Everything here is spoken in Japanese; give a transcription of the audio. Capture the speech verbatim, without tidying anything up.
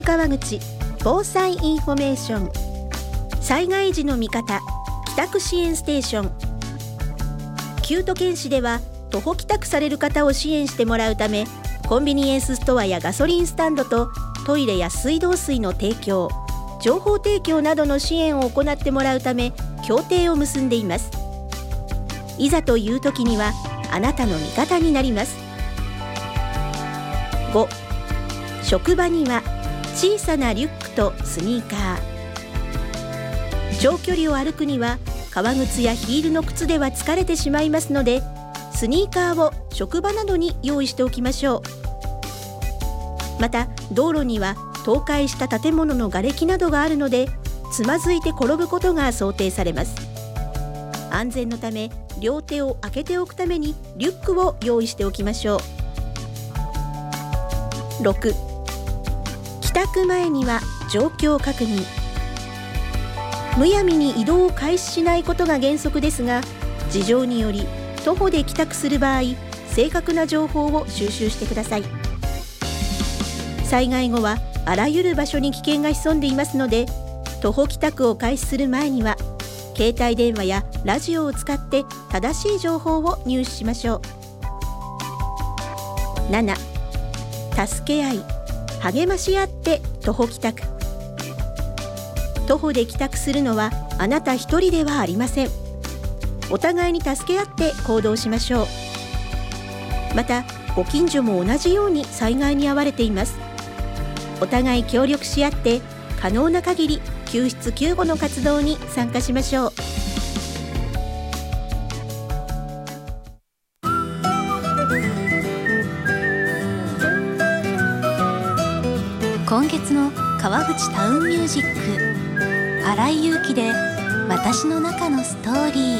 川口防災インフォメーション、災害時の味方帰宅支援ステーション。旧都県市では徒歩帰宅される方を支援してもらうため、コンビニエンスストアやガソリンスタンドとトイレや水道水の提供、情報提供などの支援を行ってもらうため協定を結んでいます。いざという時にはあなたの味方になります。ご、職場には小さなリュックとスニーカー。長距離を歩くには革靴やヒールの靴では疲れてしまいますので、スニーカーを職場などに用意しておきましょう。また道路には倒壊した建物の瓦礫などがあるので、つまずいて転ぶことが想定されます。安全のため両手を開けておくためにリュックを用意しておきましょう。ろく、帰宅前には状況確認。むやみに移動を開始しないことが原則ですが、事情により徒歩で帰宅する場合、正確な情報を収集してください。災害後はあらゆる場所に危険が潜んでいますので、徒歩帰宅を開始する前には携帯電話やラジオを使って正しい情報を入手しましょう。なな、助け合い励まし合って徒歩帰宅。徒歩で帰宅するのはあなた一人ではありません。お互いに助け合って行動しましょう。またご近所も同じように災害に遭われています。お互い協力し合って可能な限り救出救護の活動に参加しましょう。 今月の川口タウンミュージック、新井祐希で私の中のストーリー。